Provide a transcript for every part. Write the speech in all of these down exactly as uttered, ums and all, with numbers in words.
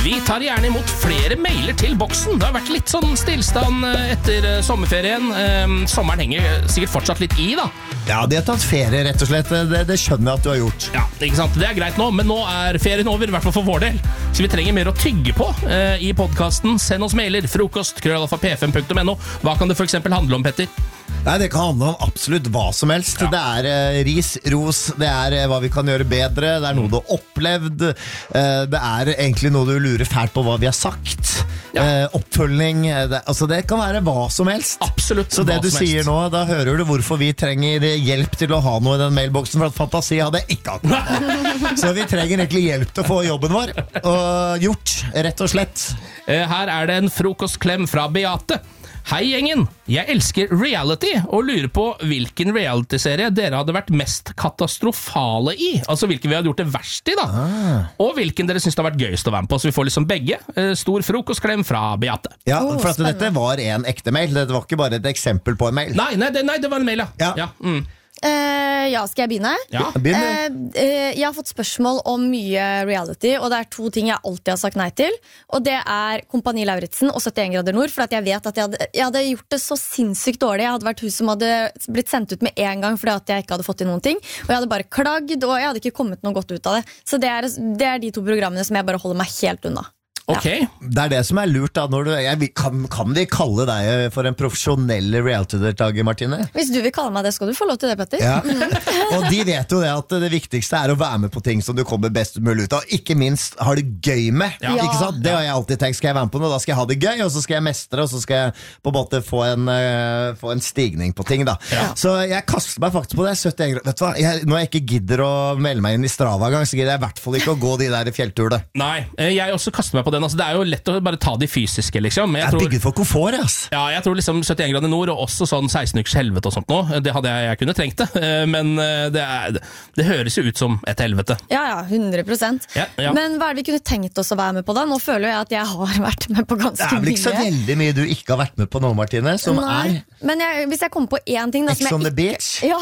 Vi tar gjerne imot flere mailer til boksen. Det har vært litt sånn stillstand etter sommerferien. Sommeren henger sikkert fortsatt litt i da. Ja, det har tatt ferie rett og slett. Det, det skjønner jeg at du har gjort. Ja, ikke sant? Det er greit nå, men nå er ferien over, i hvert fall for vår del. Så vi trenger mer å tygge på eh, i podcasten. Send oss mailer, frokost, krøllalfa p f m punktum n o. Hva kan det for eksempel handle om, Petter? Nei, det kan handle om absolutt hva som helst. Ja. Det er eh, ris, ros, det er eh, hva vi kan gjøre bedre, det er noe du har opplevd, eh, det er egentlig noe du lurer fælt på hva vi har sagt, ja. eh, oppfølging, det, altså det kan være hva som helst. Absolutt. Så det du sier nå, da hører du hvorfor vi trenger hjelp til å ha noe i den mailboksen, for at fantasi hadde ikke hatt noe. Så vi trenger egentlig hjelp til å få jobben vår, og gjort, rett og slett. Her er det en frokostklem fra Beate. Hei gjengen, jeg elsker reality og lurer på hvilken reality-serie dere hadde vært mest katastrofale i. Altså hvilken vi hadde gjort det verst i da. Ah. Og hvilken dere synes det har vært gøyest å være med på. Så vi får liksom begge. Stor frokostklem fra Beate. Ja, for at dette var en ekte mail. Det var ikke bare et eksempel på en mail. Nei, nei, det, nei, det var en mail, ja. Ja, ja mm. Uh, ja, skal jeg begynne? Ja, begynne. Uh, uh, jeg har fått spørsmål om mye reality, og det er to ting jeg alltid har sagt nei til. Og det er Kompani Lauritzen og syttien grader nord, for at jeg vet at jeg hadde, jeg hadde gjort det så sinnssykt dårlig. Jeg hadde vært hun som hadde blitt sendt ut med en gang fordi at jeg ikke hadde fått til noen ting. Og jeg hadde bare klagd, og jeg hadde ikke kommet noe godt ut av det. Så det er, det er de to programmene som jeg bare holder meg helt unna. Okay. Ja. Det er det som er lurt da når du, jeg, kan, kan vi kalle deg for en profesjonell reality-deltager, Martine? Hvis du vil kalle meg det, skal du få lov til det, Petter. Ja. Og de vet jo det at det viktigste er å være med på ting som du kommer best mulig ut av. Ikke minst har det gøy med, ja. Ikke sant? Det har jeg alltid tenkt, skal jeg være med på noe, da skal jeg ha det gøy, og så skal jeg mestre, og så skal jeg på en måte få en, uh, få en stigning på ting da. Ja. Så jeg kaster meg faktisk på det, syttien grader. Vet du hva, jeg, når jeg ikke gidder å melde meg inn i Strava gang, så gidder jeg i hvert fall ikke å gå de der fjellturene. Nei, jeg også kaster meg på den. Altså, det er jo lett å bare ta de fysiske, liksom. Jeg det er tror, bygget for komfort, ass. Ja, jeg tror liksom syttien grader nord, og også sånn seksten ukers helvete og sånt nå. Det hadde jeg, jeg kunne trengt det. Men det, er, det høres jo ut som et helvete. Ja, ja, hundre prosent. Ja, ja. Men hva er det vi kunne tenkt oss å være med på da? Nå føler jeg at jeg har vært med på ganske mye. Det er vel ikke så veldig mye du ikke har vært med på nå, Martine, som Nei, er... Men jeg, hvis jeg kommer på en ting da, Ex on the ikke, beach? Ja.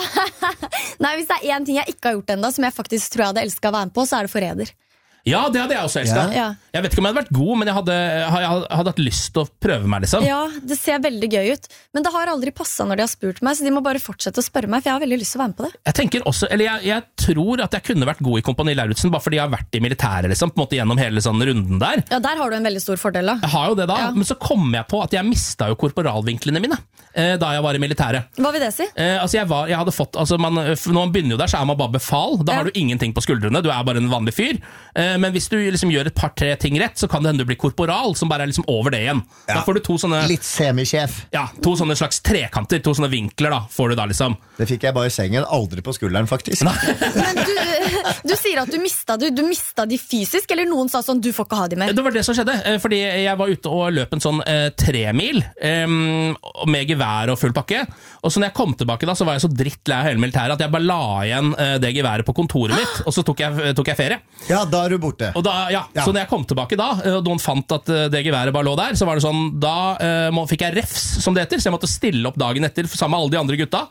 Nei, hvis det er en ting jeg ikke har gjort enda, som jeg faktisk tror jeg hadde elsket å være med på, så er det Forræder. Ja, det hadde jeg også elsket. Ja. Jeg vet ikke om jeg hadde vært god, men jeg hadde, jeg hadde hatt lyst til å prøve meg, liksom. Ja, det ser veldig gøy ut. Men det har aldri passet når de har spurt meg, så de må bare fortsette å spørre meg, for jeg har veldig lyst til å være med på det. Jeg tenker også, eller jeg, jeg tror at jeg kunne vært god i Kompani Lauritzen, bare fordi jeg har vært i militæret, liksom, på en måte gjennom hele sånn runden der. Ja, der har du en veldig stor fordel da. Jeg har jo det da, ja. Men så kom jeg på at jeg mistet jo korporalvinklene mine eh, da jeg var i militæret. Hva vil det si? Eh, altså jeg, var, jeg hadde fått, altså man, når man begynner jo der, så er man bare befal. Da ja. Har du ingenting på skuldrene, du er bare en vanlig fyr. Eh, men hvis du liksom gjør et par-tre ting rett, så kan det hende du blir korporal, som bare er liksom over det igjen. Ja. Da får du to sånne... Litt semisjef. Ja, to sånne slags trekanter, to sånne vinkler da, får du da liksom. Det fikk jeg bare i sengen, aldri på skulderen faktisk. Men du, du sier at du mistet, du, du mistet de fysisk, eller noen sa sånn, du får ikke ha de mer? Det var det som skjedde, fordi jeg var ute og løp en sånn eh, tremil, eh, med gevær og full pakke, og så når jeg kom tilbake da, så var jeg så drittlei av hele militæret, at jeg bare la igjen eh, det geværet på kontoret mitt, og så tok jeg, tok jeg ferie. Ja, da er du borte. Og da, ja, ja. Så når jeg kom tilbake da, og noen fant at det geværet bare lå der, så var det sånn, da uh, må, fikk jeg refs, som det heter, så jeg måtte stille opp dagen etter sammen med alle de andre gutta.